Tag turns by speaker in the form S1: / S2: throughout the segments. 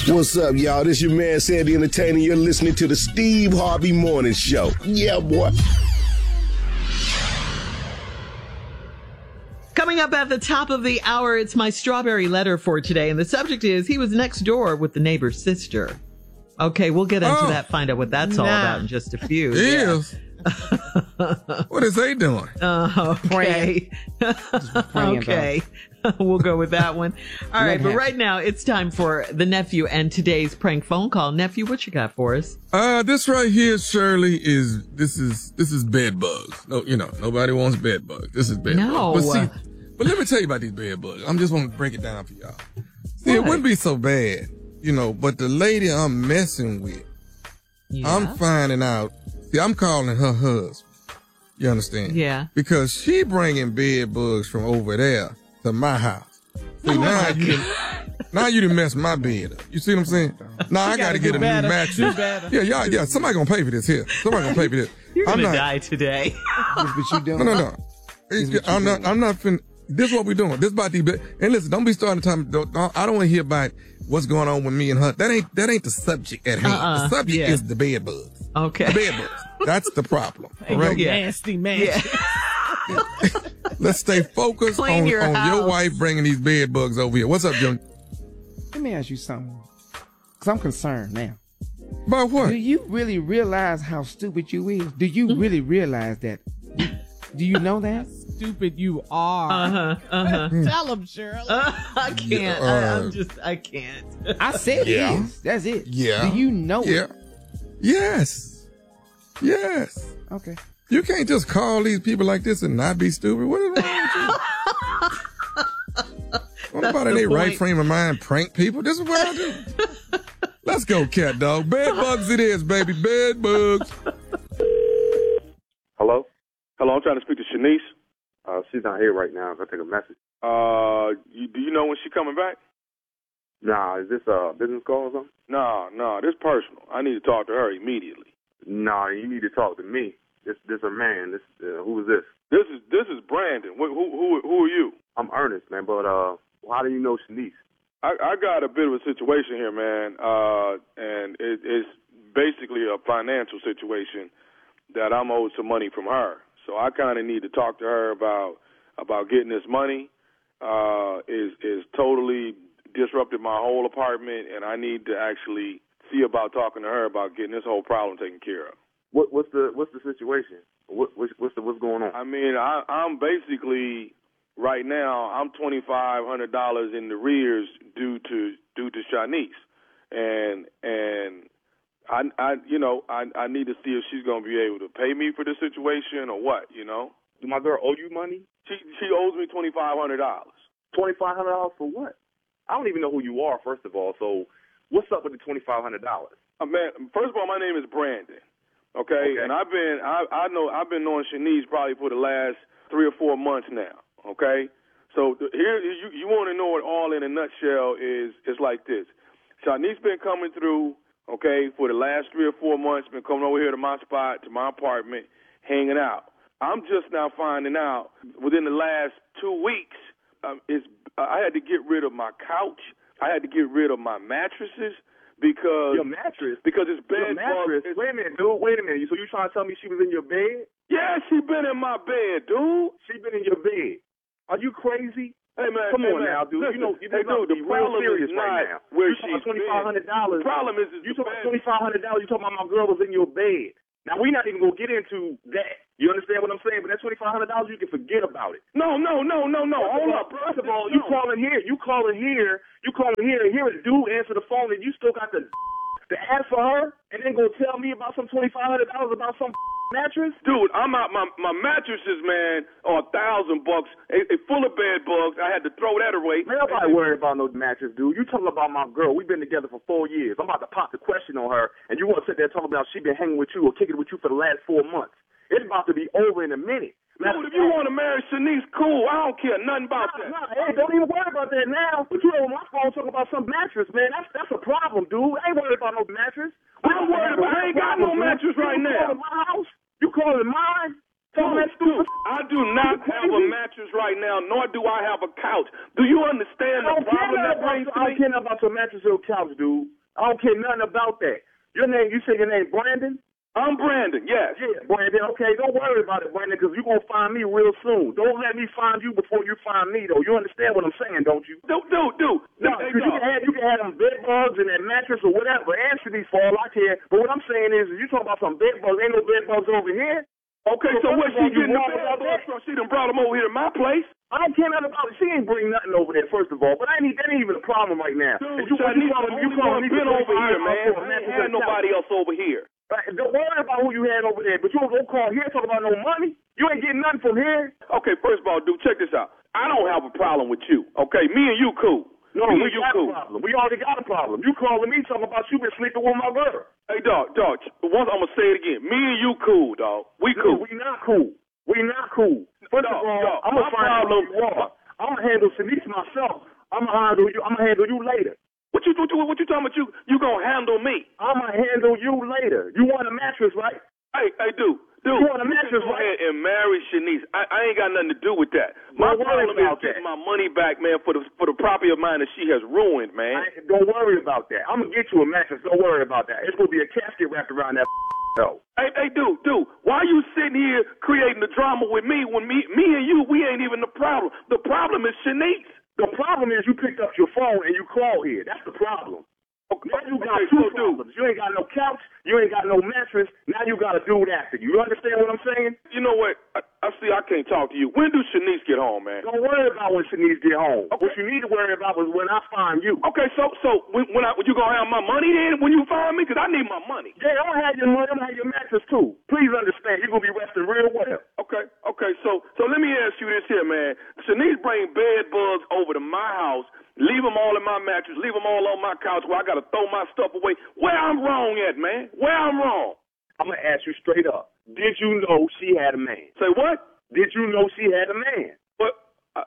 S1: What's up, y'all? This your man, Sandy Entertainer. You're listening to the Steve Harvey Morning Show. Yeah, boy.
S2: Coming up at the top of the hour, it's my strawberry letter for today. And the subject is, he was next door with the neighbor's sister. Okay, we'll get into that, find out what that's all about in just a few.
S3: Yes. What is they doing?
S2: Okay. Okay. We'll go with that one. All right, but right now it's time for the nephew and today's prank phone call. Nephew, what you got for us?
S3: This right here, Shirley, this is bed bugs. No, nobody wants bed bugs. This is bed bugs. But let me tell you about these bed bugs. I'm just want to break it down for y'all. See, it wouldn't be so bad, but the lady I'm messing with, I'm finding out. See, I'm calling her husband. You understand?
S2: Yeah.
S3: Because she bringing bed bugs from over there to my house. See, now you done messed my bed up. You see what I'm saying? Now I got to get a new mattress. Yeah. Somebody gonna pay for this here. Somebody gonna pay for this.
S2: You're gonna die today.
S3: No. I'm not finna. This is what we're doing. This about these bed. And listen, don't be starting time. I don't want to hear about what's going on with me and her. That ain't the subject at hand. The subject is the bed bugs.
S2: Okay.
S3: The bed bugs. That's the problem.
S4: All right? Nasty man.
S3: Yeah. Let's stay focused on your wife bringing these bed bugs over here. What's up, Junior?
S4: Let me ask you something. Because I'm concerned now.
S3: About what?
S4: Do you really realize how stupid you is? Do you really realize that? Do you know that?
S5: Stupid you are. Tell him, Shirley.
S2: I can't. I can't.
S4: I said it is. That's it.
S3: Yeah.
S4: Do you know it?
S3: Yes.
S4: Okay.
S3: You can't just call these people like this and not be stupid. What is wrong with you? What about in their right frame of mind prank people? This is what I do. Let's go, cat dog. Bed bugs it is, baby. Bed bugs.
S6: Hello, I'm trying to speak to Shanice. She's not here right now. I'll take a message. Do you know when she's coming back? Nah, is this a business call or something? No, this is personal. I need to talk to her immediately. Nah, you need to talk to me. This a man. Who is this? This is Brandon. Who are you? I'm Ernest, man. But how do you know Shanice? I got a bit of a situation here, man. And it's basically a financial situation that I'm owed some money from her. So I kind of need to talk to her about getting this money. Is totally disrupted my whole apartment, and I need to actually see about talking to her about getting this whole problem taken care of. What's the situation? What's going on? I mean, I'm basically right now I'm $2,500 in the rears due to Shanice, and I need to see if she's gonna be able to pay me for this situation or what. Do my girl owe you money? She owes me $2,500. $2,500 for what? I don't even know who you are, first of all. So what's up with the $2,500? Man, first of all, my name is Brandon. Okay, and I've been knowing Shanice probably for the last 3 or 4 months now. Okay, so here you want to know it all in a nutshell is like this. Shanice been coming through, okay, for the last 3 or 4 months, been coming over here to my spot, to my apartment, hanging out. I'm just now finding out within the last 2 weeks, I had to get rid of my couch. I had to get rid of my mattresses. Because your mattress? Because it's bed bugs. Wait a minute, dude. Wait a minute. So you trying to tell me she was in your bed? Yeah, she been in my bed, dude. She been in your bed. Are you crazy? Hey man, come on now, dude. Listen, the problem is not where she's $2,500. The problem is you talking $2,500. You talking about my girl was in your bed. Now we're not even gonna get into that. You understand what I'm saying? But that $2,500, you can forget about it. No. Hold up. First of all, you calling here, and here a dude answer the phone, and you still got the ask for her, and then go tell me about some $2,500 about some mattress? Dude, I'm out. My mattresses, man, are $1,000. It's full of bed bugs. I had to throw that away. Man, nobody worried about no mattress, dude. You talking about my girl? We've been together for 4 years. I'm about to pop the question on her, and you want to sit there talking about she been hanging with you or kicking with you for the last 4 months. It's about to be over in a minute. Dude, if you want to marry Shanice, cool. I don't care nothing about that. Hey, don't even worry about that now. But you on my phone talking about some mattress, man. That's a problem, dude. I ain't worried about no mattress. I ain't got no mattress right now. You calling my house? You calling mine? I do not have a mattress right now, nor do I have a couch. Do you understand the problem that brings to me?
S7: I don't care nothing about your mattress or couch, dude. I don't care nothing about that. Your name, you say your name Brandon?
S6: I'm Brandon, yes.
S7: Yeah, Brandon, okay. Don't worry about it, Brandon, because you're going to find me real soon. Don't let me find you before you find me, though. You understand what I'm saying, don't you?
S6: Do.
S7: No, because you can have them bed bugs and that mattress or whatever. Answer these for all I care. But what I'm saying is, you talking about some bed bugs. Ain't no bed bugs over here.
S6: Okay, so what she getting the bed bugs from? She done brought them over here to my place?
S7: I don't care nothing about it. She ain't bring nothing over there, first of all. But that ain't even a problem right now.
S6: Dude, you calling me been over here, man. I ain't had nobody else over here.
S7: Right, don't worry about who you had over there, but you don't call here talk about no money. You ain't getting nothing from here.
S6: Okay, first of all, dude, check this out. I don't have a problem with you. Okay, me and you cool.
S7: No, we got a problem. We already got a problem. You calling me talking about you been sleeping with my girl.
S6: Hey, dog. Once I'm gonna say it again. Me and you cool, dog. We cool.
S7: We not cool. First of all, I'm gonna find out who you are. I'm gonna handle Shanice myself. I'm gonna handle you later.
S6: What you talking about? You gonna handle me?
S7: I'm gonna handle you later. You want a mattress, right?
S6: Hey, dude.
S7: You want a mattress,
S6: go ahead and marry Shanice. I ain't got nothing to do with that. My problem is getting my money back, man, for the property of mine that she has ruined, man.
S7: Don't worry about that. I'm gonna get you a mattress. Don't worry about that. It's gonna be a casket wrapped around that. No.
S6: Hey, dude. Why you sitting here creating the drama with me when me and you, we ain't even the problem. The problem is Shanice.
S7: The problem is you picked up your phone and you called here. That's the problem. Now you got two problems. You ain't got no couch. You ain't got no mattress. Now you got a dude after you. You understand what I'm saying?
S6: You know what? I see I can't talk to you. When do Shanice get home, man?
S7: Don't worry about when Shanice get home. Okay. What you need to worry about is when I find you.
S6: Okay, so when you going to have my money then when you find me? Because I need my money.
S7: Yeah, I'm going to have your money. I'm going to have your mattress too. Please understand. You're going to be resting real well.
S6: Okay. So let me ask you this here, man. Shanice bring bed bugs over to my house. Leave them all in my mattress. Leave them all on my couch where I got to throw my stuff away. Where I'm wrong at, man? Where I'm wrong?
S7: I'm going to ask you straight up. Did you know she had a man?
S6: Say what?
S7: Did you know she had a man?
S6: But,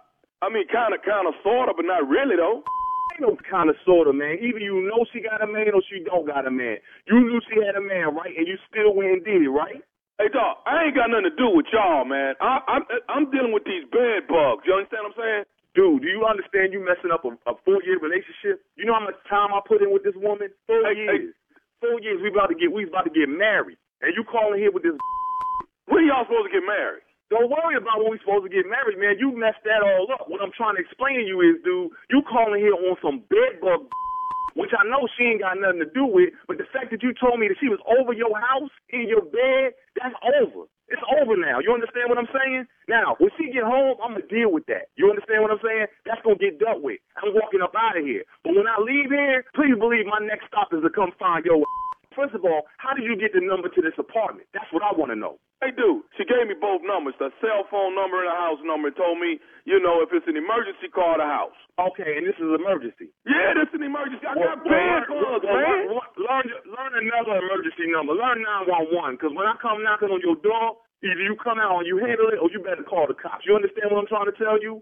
S6: I mean, kind of, sort of, but not really, though.
S7: Ain't no kind of, sort of, man. Either you know she got a man or she don't got a man. You knew she had a man, right? And you still went and did it, right?
S6: Hey, dog, I ain't got nothing to do with y'all, man. I'm dealing with these bed bugs. You understand what I'm saying?
S7: Dude, do you understand you messing up a 4-year relationship? You know how much time I put in with this woman? 4 years. 4 years we about to get married. And you calling here with this.
S6: When are y'all supposed to get married?
S7: Don't worry about when we supposed to get married, man. You messed that all up. What I'm trying to explain to you is, dude, you calling here on some bed bug, which I know she ain't got nothing to do with, but the fact that you told me that she was over your house, in your bed, that's over. It's over now. You understand what I'm saying? Now, when she get home, I'm going to deal with that. You understand what I'm saying? That's going to get dealt with. I'm walking up out of here. But when I leave here, please believe my next stop is to come find your. First of all, how did you get the number to this apartment? That's what I want to know.
S6: Hey, dude, she gave me both numbers, the cell phone number and the house number, and told me, if it's an emergency, call the house.
S7: Okay, and this is an emergency.
S6: Yeah, this is an emergency. I got bad bugs, man.
S7: Learn another emergency number. Learn 911, because when I come knocking on your door, either you come out and you handle it, or you better call the cops. You understand what I'm trying to tell you?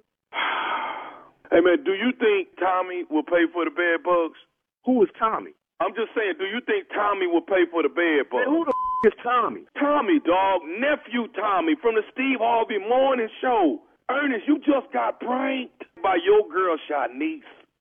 S6: Hey, man, do you think Tommy will pay for the bed bugs?
S7: Who is Tommy?
S6: I'm just saying, do you think Tommy will pay for the bed bugs?
S7: Man, who the is Tommy?
S6: Tommy, dog. Nephew Tommy from the Steve Harvey Morning Show. Ernest, you just got pranked by your girl, Shanice.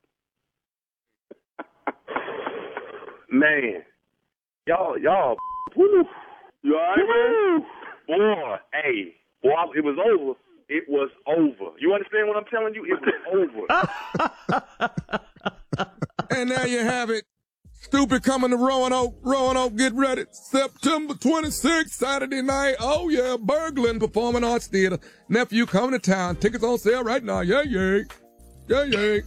S7: Man. Y'all. Woo.
S6: You all right, man?
S7: Boy, it was over. It was over. You understand what I'm telling you? It was over.
S3: And there you have it. Stupid coming to Roanoke, get ready. September 26th, Saturday night. Oh, yeah, Berglund Performing Arts Theater. Nephew coming to town. Tickets on sale right now. Yay. Yay.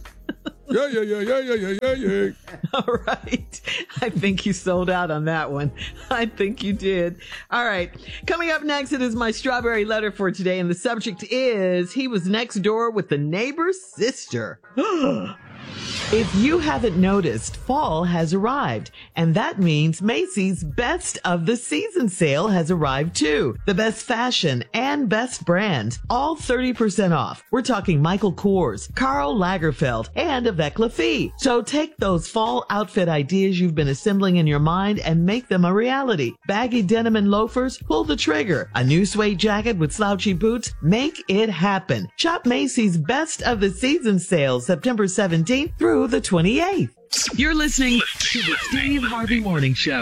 S3: Yeah.
S2: All right. I think you sold out on that one. I think you did. All right. Coming up next, it is my strawberry letter for today. And the subject is, he was next door with the neighbor's sister. If you haven't noticed, fall has arrived And that means Macy's Best of the Season sale has arrived too. The best fashion and best brands, all 30% off. We're talking Michael Kors, Karl Lagerfeld, and Avec Lafite. So take those fall outfit ideas you've been assembling in your mind and make them a reality. Baggy denim and loafers, pull the trigger. A new suede jacket with slouchy boots, make it happen. Shop Macy's Best of the Season sale September 17th through the 28th. You're listening to the Steve Harvey Morning Show.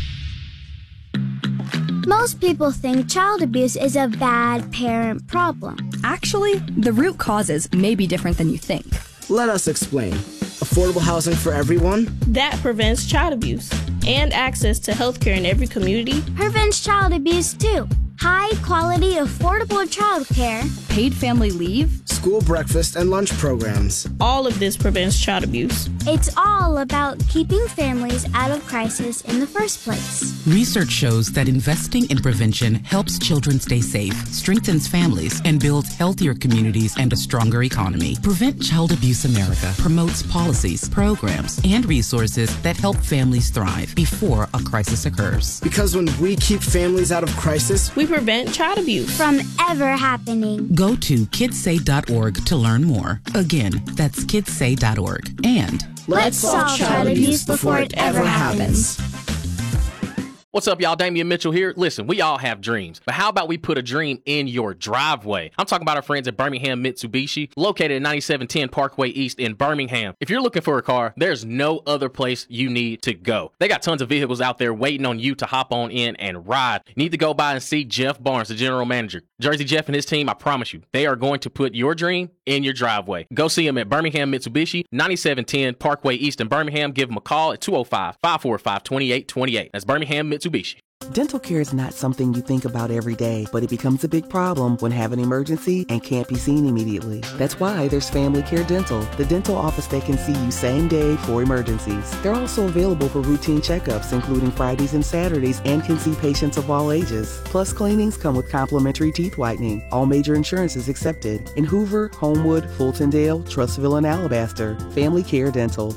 S8: Most people think child abuse is a bad parent problem.
S9: Actually, the root causes may be different than you think.
S10: Let us explain. Affordable housing for everyone?
S11: That prevents child abuse. And access to healthcare in every community
S8: prevents child abuse too. High quality, affordable childcare.
S9: Paid family leave.
S10: School breakfast and lunch programs.
S11: All of this prevents child abuse.
S8: It's all about keeping families out of crisis in the first place.
S12: Research shows that investing in prevention helps children stay safe, strengthens families, and builds healthier communities and a stronger economy. Prevent Child Abuse America promotes policies, programs, and resources that help families thrive before a crisis occurs.
S10: Because when we keep families out of crisis,
S11: we prevent child abuse
S8: from ever happening.
S12: Go to kidssay.org to learn more. Again, that's kidssay.org. And
S8: let's solve child abuse before it ever happens.
S13: What's up, y'all? Damian Mitchell here. Listen, we all have dreams, but how about we put a dream in your driveway? I'm talking about our friends at Birmingham Mitsubishi, located at 9710 Parkway East in Birmingham. If you're looking for a car, there's no other place you need to go. They got tons of vehicles out there waiting on you to hop on in and ride. You need to go by and see Jeff Barnes, the general manager. Jersey Jeff and his team, I promise you, they are going to put your dream in your driveway. Go see them at Birmingham Mitsubishi, 9710 Parkway East in Birmingham. Give them a call at 205-545-2828. That's Birmingham Mitsubishi.
S14: Dental care is not something you think about every day, but it becomes a big problem when have an emergency and can't be seen immediately. That's why there's Family Care Dental, the dental office that can see you same day for emergencies. They're also available for routine checkups, including Fridays and Saturdays, and can see patients of all ages. Plus, cleanings come with complimentary teeth whitening. All major insurances accepted. In Hoover, Homewood, Fultondale, Trustville, and Alabaster. Family Care Dental,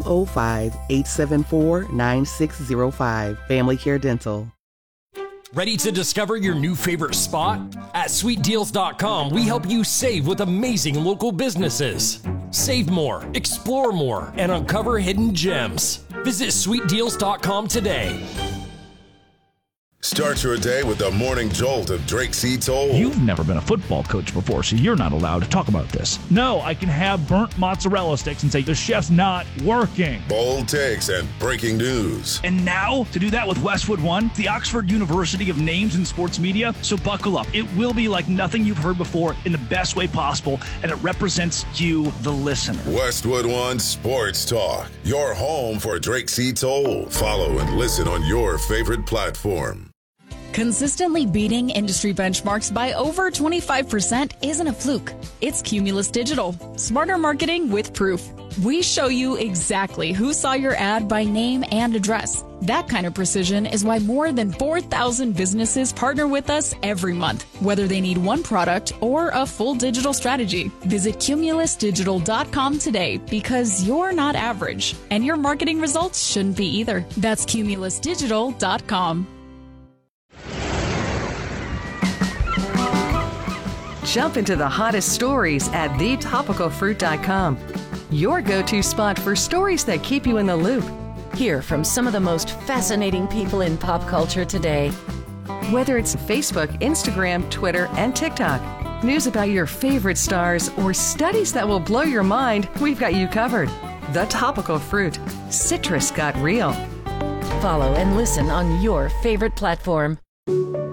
S14: 205-874-9605. Family Care Dental.
S15: Ready to discover your new favorite spot? At SweetDeals.com, we help you save with amazing local businesses. Save more, explore more, and uncover hidden gems. Visit SweetDeals.com today.
S16: Start your day with the morning jolt of Drake C. Toll.
S17: You've never been a football coach before, so you're not allowed to talk about this. No, I can have burnt mozzarella sticks and say the chef's not working.
S16: Bold takes and breaking news.
S17: And now, to do that with Westwood One, the Oxford University of Names in Sports Media, so buckle up. It will be like nothing you've heard before in the best way possible, and it represents you, the listener.
S16: Westwood One Sports Talk, your home for Drake C. Toll. Follow and listen on your favorite platform.
S18: Consistently beating industry benchmarks by over 25% isn't a fluke. It's Cumulus Digital. Smarter marketing with proof. We show you exactly who saw your ad by name and address. That kind of precision is why more than 4,000 businesses partner with us every month, whether they need one product or a full digital strategy. Visit cumulusdigital.com today because you're not average, and your marketing results shouldn't be either. That's cumulusdigital.com.
S19: Jump into the hottest stories at thetopicalfruit.com. Your go-to spot for stories that keep you in the loop. Hear from some of the most fascinating people in pop culture today. Whether it's Facebook, Instagram, Twitter, and TikTok, news about your favorite stars, or studies that will blow your mind, we've got you covered. The Topical Fruit. Citrus got real.
S20: Follow and listen on your favorite platform.